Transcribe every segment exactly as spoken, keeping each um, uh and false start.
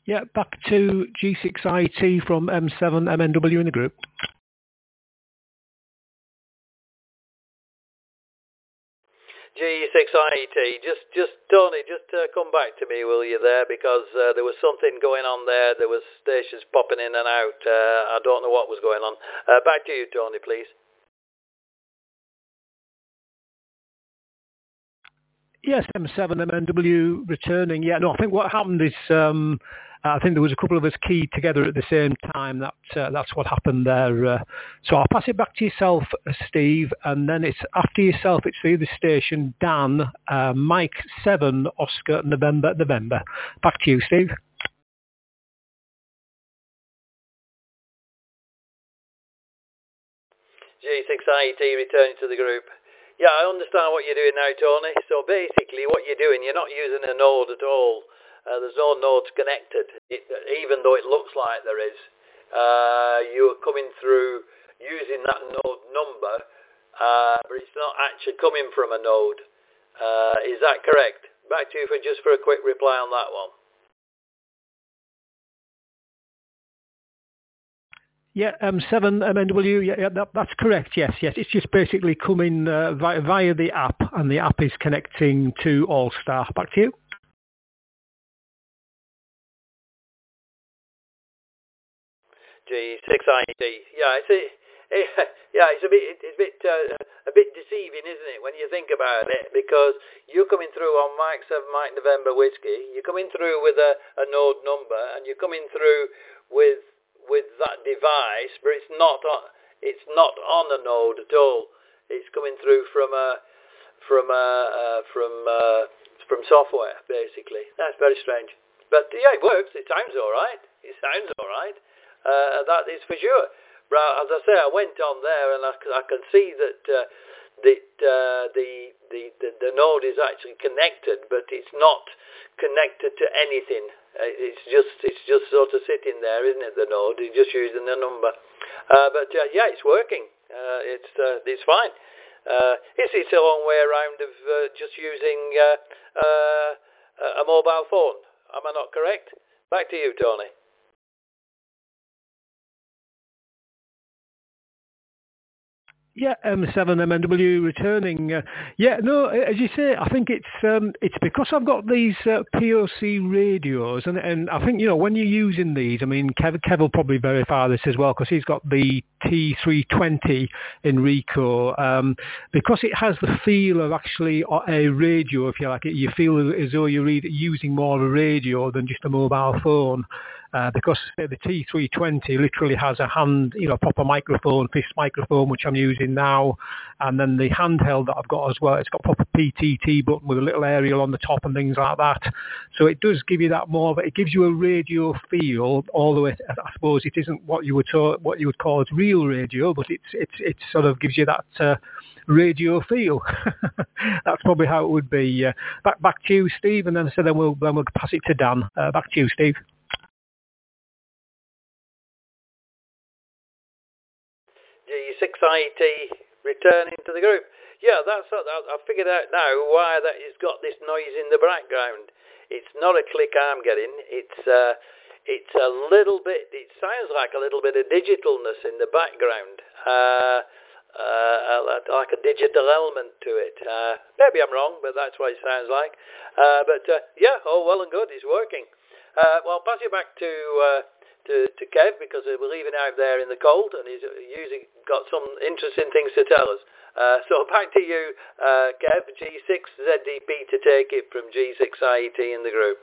Yeah, back to G six I T from M seven M N W in the group. G six I T, just, just Tony, just uh, come back to me, will you, there, because uh, there was something going on there. There was stations popping in and out. Uh, I don't know what was going on. Uh, back to you, Tony, please. Yes, M seven M N W returning. Yeah, no, I think what happened is um, I think there was a couple of us keyed together at the same time. That uh, that's what happened there. Uh, so I'll pass it back to yourself, Steve, and then it's after yourself. It's the other station, Dan, uh, Mike seven, Oscar, November, November. Back to you, Steve. G six I T returning to the group. Yeah, I understand what you're doing now, Tony. So basically what you're doing, you're not using a node at all. Uh, there's no nodes connected, it, even though it looks like there is. Uh, you're coming through using that node number, uh, but it's not actually coming from a node. Uh, is that correct? Back to you for just for a quick reply on that one. Yeah, M seven M N W, yeah, yeah that, that's correct, yes, yes. It's just basically coming uh, via, via the app, and the app is connecting to All-Star. Back to you. G six I T, yeah, it's a, yeah, it's a bit, it's a bit, uh, a bit deceiving, isn't it, when you think about it? Because you're coming through on Mike seven, Mike November Whiskey. You're coming through with a, a node number, and you're coming through with with that device, but it's not on, it's not on a node at all. It's coming through from a from a uh, from uh, from software, basically. That's very strange, but yeah, it works. It sounds all right. It sounds all right. Uh, that is for sure. But as I say, I went on there, and I, I can see that uh, that uh, the, the the the node is actually connected, but it's not connected to anything. It's just it's just sort of sitting there, isn't it? The node, you're just using the number. Uh, but uh, yeah, it's working. Uh, it's uh, it's fine. Uh, it's it's a long way around of uh, just using uh, uh, a mobile phone. Am I not correct? Back to you, Tony. Yeah, M seven M N W returning. Uh, yeah, no, as you say, I think it's um, it's because I've got these uh, P O C radios, and and I think, you know, when you're using these, I mean, Kev, Kev will probably verify this as well, because he's got the T three twenty in Rico. Um, because it has the feel of actually a radio, if you like it, you feel as though you're using more of a radio than just a mobile phone. Uh, because the T three twenty literally has a hand, you know, proper microphone, fixed microphone, which I'm using now, and then the handheld that I've got as well, it's got proper P T T button with a little aerial on the top and things like that. So it does give you that more, but it gives you a radio feel. Although it, I suppose it isn't what you would ta- what you would call it real radio, but it's it's it sort of gives you that uh, radio feel. That's probably how it would be. Uh, back back to you, Steve, and then so then we'll then we'll pass it to Dan. Uh, back to you, Steve. G six I T returning to the group. Yeah, that's I figured out now why that has got this noise in the background. It's not a click I'm getting. It's uh, it's a little bit. It sounds like a little bit of digitalness in the background, uh, uh, like a digital element to it. Uh, maybe I'm wrong, but that's what it sounds like. Uh, but uh, yeah, all well and good. It's working. Uh, well, I'll pass you back to. Uh, To, to Kev, because we're leaving out there in the cold, and he's usually got some interesting things to tell us. Uh, so back to you, uh, Kev, G six Z D P to take it from G six I E T in the group.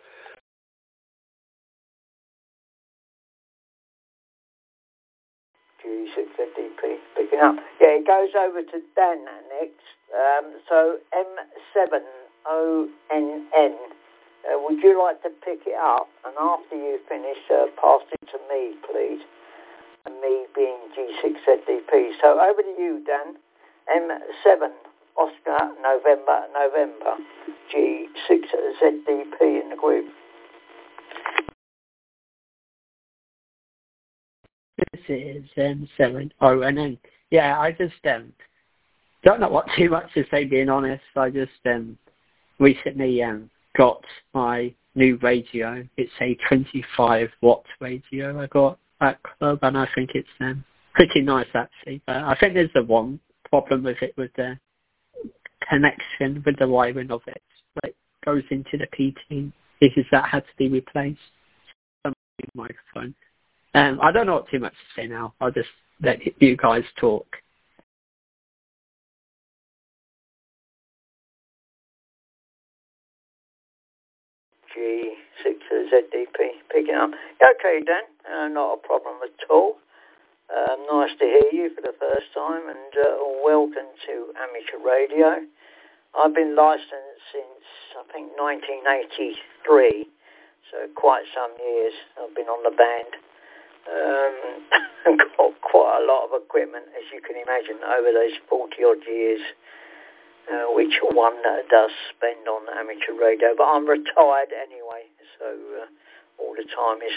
G six Z D P, picking up. Yeah, it goes over to Dan next. Um, so M seven O N N. Uh, would you like to pick it up? And after you finish, uh, pass it to me, please. And me being G six Z D P. So over to you, Dan. M seven, Oscar, November, November. G six Z D P in the group. This is M seven O N N. Yeah, I just um, don't know what too much to say, being honest. I just um, recently... Um, got my new radio. It's a twenty-five watt radio I got at club, and I think it's um, pretty nice actually. But I think there's the one problem with it with the connection with the wiring of it. Like goes into the P T because that had to be replaced. Microphone. Um, I don't know what too much to say now. I'll just let you guys talk. G six Z D P picking up. Okay, Dan, uh, not a problem at all. Um, nice to hear you for the first time, and uh, welcome to Amateur Radio. I've been licensed since, I think, nineteen eighty-three, so quite some years I've been on the band. Um, and got quite a lot of equipment, as you can imagine, over those forty-odd years, uh, which one uh, does spend on amateur radio. But I'm retired anyway, so uh, all the time is